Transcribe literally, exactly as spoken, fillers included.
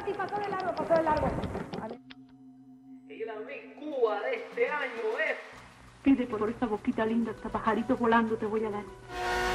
sí, pasó de largo, pasó de largo. Y la Miss Cuba de este año es... Pide por esta boquita linda, hasta pajaritos volando te voy a dar.